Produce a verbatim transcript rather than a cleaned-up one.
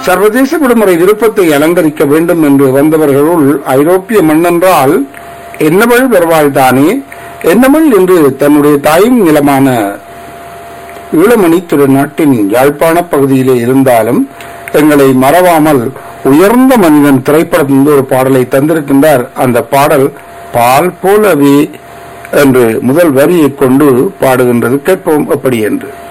சர்வதேச விடுமுறை விருப்பத்தை அலங்கரிக்க வேண்டும் என்று வந்தவர்களுள் ஐரோப்பிய மண்ணென்றால் என்னவள் வருவாள் தானே, என்னவள் என்று தன்னுடைய தாயும் நிலமான ஈழமணி திருநாட்டின் யாழ்ப்பாண பகுதியிலே இருந்தாலும் எங்களை மறவாமல் உயர்ந்த மனிதன் திரைப்படத்திலிருந்து ஒரு பாடலை தந்திருக்கின்றார். அந்த பாடல் பால் போலவே என்று முதல் வரியை கொண்டு பாடுகின்றது. கேட்போம் எப்படி என்று.